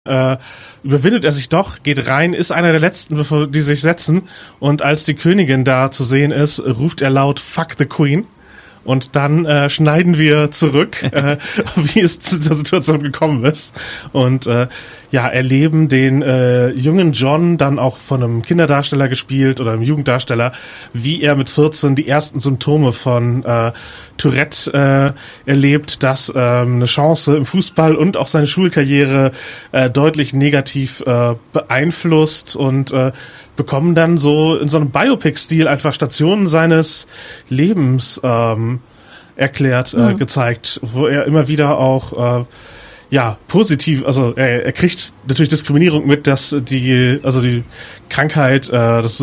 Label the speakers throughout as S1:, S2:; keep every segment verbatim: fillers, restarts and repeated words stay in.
S1: äh, überwindet er sich doch, geht rein, ist einer der letzten, bevor die sich setzen, und als die Königin da zu sehen ist, ruft er laut "Fuck the Queen". Und dann äh, schneiden wir zurück, äh, wie es zu dieser Situation gekommen ist. Und äh, ja, erleben den äh, jungen John, dann auch von einem Kinderdarsteller gespielt oder einem Jugenddarsteller, wie er mit vierzehn die ersten Symptome von äh, Tourette äh, erlebt, das äh, eine Chance im Fußball und auch seine Schulkarriere äh, deutlich negativ äh, beeinflusst, und äh, bekommen dann so in so einem Biopic-Stil einfach Stationen seines Lebens ähm, erklärt, äh, mhm. gezeigt, wo er immer wieder auch äh, ja positiv, also er, er kriegt natürlich Diskriminierung mit, dass die, also die Krankheit, äh, das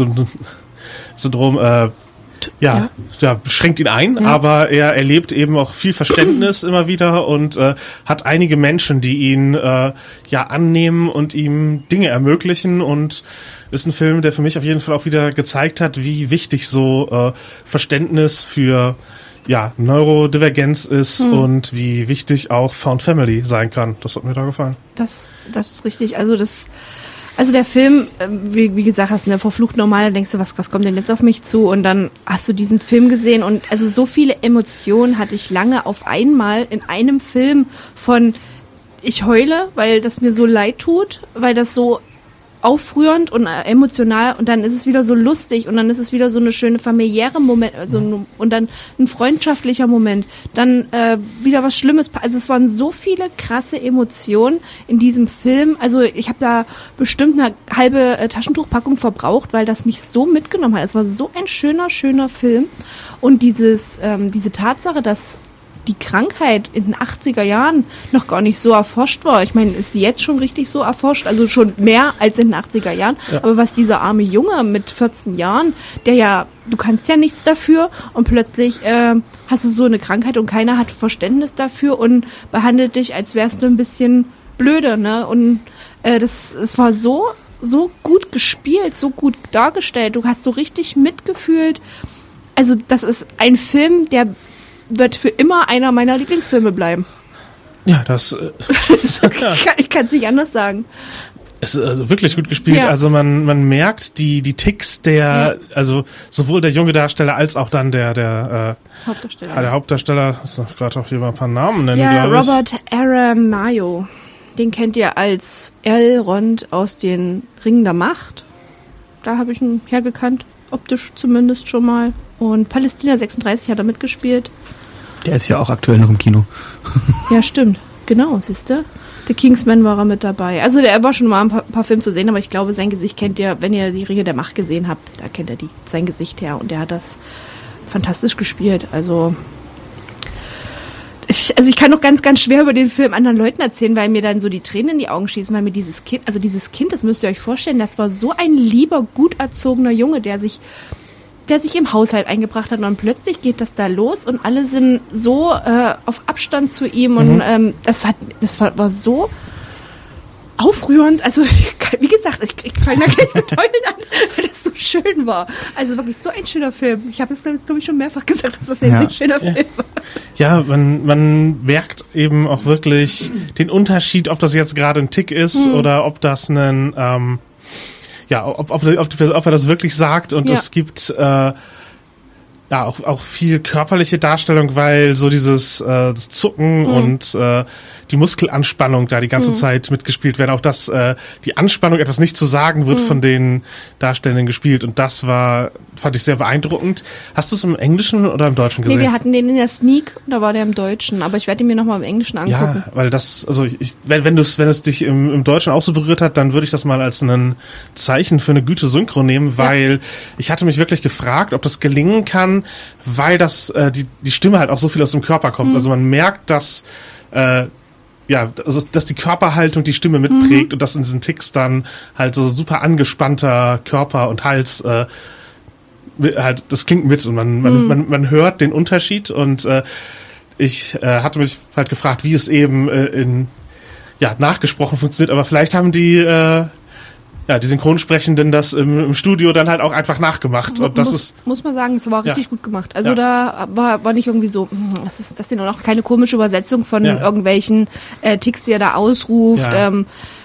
S1: Syndrom, äh, ja, ja, beschränkt ihn ein, ja. aber er erlebt eben auch viel Verständnis immer wieder und äh, hat einige Menschen, die ihn äh, ja annehmen und ihm Dinge ermöglichen, und ist ein Film, der für mich auf jeden Fall auch wieder gezeigt hat, wie wichtig so äh, Verständnis für ja Neurodivergenz ist hm. und wie wichtig auch Found Family sein kann. Das hat mir da gefallen.
S2: Das, das ist richtig. Also das Also der Film, wie, wie gesagt hast, ne, verflucht normal, dann denkst du, was, was kommt denn jetzt auf mich zu? Und dann hast du diesen Film gesehen, und also so viele Emotionen hatte ich lange auf einmal in einem Film von ich heule, weil das mir so leid tut, weil das so aufrührend und emotional, und dann ist es wieder so lustig, und dann ist es wieder so eine schöne familiäre Moment, also und dann ein freundschaftlicher Moment, dann äh, wieder was Schlimmes. Also es waren so viele krasse Emotionen in diesem Film. Also ich habe da bestimmt eine halbe äh, Taschentuchpackung verbraucht, weil das mich so mitgenommen hat. Es war so ein schöner, schöner Film, und dieses ähm, diese Tatsache, dass die Krankheit in den achtziger Jahren noch gar nicht so erforscht war. Ich meine, ist die jetzt schon richtig so erforscht? Also schon mehr als in den achtziger Jahren. Ja. Aber was dieser arme Junge mit vierzehn Jahren, der ja, du kannst ja nichts dafür, und plötzlich äh, hast du so eine Krankheit und keiner hat Verständnis dafür und behandelt dich, als wärst du ein bisschen blöde, ne? Und äh, das, es war so, so gut gespielt, so gut dargestellt. Du hast so richtig mitgefühlt. Also das ist ein Film, der wird für immer einer meiner Lieblingsfilme bleiben.
S1: Ja, das... Äh,
S2: ich kann es nicht anders sagen.
S1: Es ist also wirklich gut gespielt.
S2: Ja.
S1: Also man man merkt die die Ticks der, ja. also sowohl der junge Darsteller als auch dann der der äh,
S2: Hauptdarsteller.
S1: Der Hauptdarsteller. Ich darf gerade auch hier mal ein paar Namen nennen,
S2: ja,
S1: glaube ich.
S2: Robert Aramayo. Den kennt ihr als Elrond aus den Ringen der Macht. Da habe ich ihn hergekannt, optisch zumindest schon mal. Und Palästina sechsunddreißig hat er mitgespielt.
S3: Der ist ja auch aktuell noch im Kino.
S2: Ja, stimmt. Genau, siehst du? The Kingsman war er mit dabei. Also der war schon mal ein paar, paar Filme zu sehen, aber ich glaube, sein Gesicht kennt ihr, wenn ihr die Ringe der Macht gesehen habt, da kennt er die, sein Gesicht her. Und der hat das fantastisch gespielt. Also ich, also ich kann noch ganz, ganz schwer über den Film anderen Leuten erzählen, weil mir dann so die Tränen in die Augen schießen, weil mir dieses Kind, also dieses Kind, das müsst ihr euch vorstellen, das war so ein lieber, gut erzogener Junge, der sich der sich im Haushalt eingebracht hat, und plötzlich geht das da los und alle sind so äh, auf Abstand zu ihm, und mhm. ähm, das hat, das war, war so aufrührend, also wie gesagt, ich, ich fange da gleich mit Heulen an, weil das so schön war. Also wirklich so ein schöner Film. Ich habe es, glaube ich, schon mehrfach gesagt, dass das ein ja. sehr schöner
S1: ja.
S2: Film war.
S1: Ja, man, man merkt eben auch wirklich den Unterschied, ob das jetzt gerade ein Tick ist mhm. oder ob das ein ähm, ja, ob, ob, ob, ob er das wirklich sagt, und ja. es gibt äh, ja auch, auch viel körperliche Darstellung, weil so dieses äh, das Zucken mhm. und äh, die Muskelanspannung da die ganze mhm. Zeit mitgespielt werden. Auch das, äh, die Anspannung, etwas nicht zu sagen, wird mhm. von den Darstellenden gespielt, und das war, fand ich sehr beeindruckend. Hast du es im Englischen oder im Deutschen gesehen?
S2: Nee, wir hatten den in der Sneak, da war der im Deutschen, aber ich werde ihn mir nochmal im Englischen angucken.
S1: Ja, weil das, also ich, wenn, wenn du es, wenn es dich im, im Deutschen auch so berührt hat, dann würde ich das mal als ein Zeichen für eine gute Synchro nehmen, weil ja. ich hatte mich wirklich gefragt, ob das gelingen kann, weil das, äh, die, die Stimme halt auch so viel aus dem Körper kommt. Mhm. Also man merkt, dass, äh, ja, also, dass die Körperhaltung die Stimme mitprägt, mhm. und dass in diesen Ticks dann halt so super angespannter Körper und Hals, äh, halt, das klingt mit, und man, man, mhm. man, man hört den Unterschied, und äh, ich äh, hatte mich halt gefragt, wie es eben äh, in, ja, nachgesprochen funktioniert, aber vielleicht haben die, äh, ja, die Synchronsprechenden das im, im Studio dann halt auch einfach nachgemacht. Und das
S2: muss,
S1: ist,
S2: muss man sagen, es war richtig ja. gut gemacht. Also ja. da war, war nicht irgendwie so, das ist das denn auch noch keine komische Übersetzung von ja. irgendwelchen äh, Ticks, die er da ausruft.
S1: Ja.
S2: Ähm,